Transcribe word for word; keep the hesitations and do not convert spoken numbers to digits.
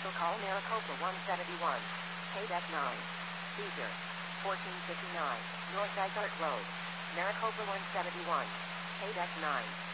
Also call Maricopa one seventy-one. K D E C nine. Seizure. fourteen fifty-nine. North Dysart Road. Maricopa one seventy-one. K D E C nine.